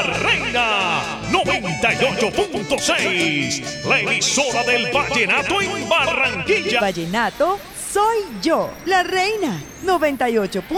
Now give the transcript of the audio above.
Reina 98.6, la emisora del vallenato en Barranquilla. Vallenato soy yo, la reina 98.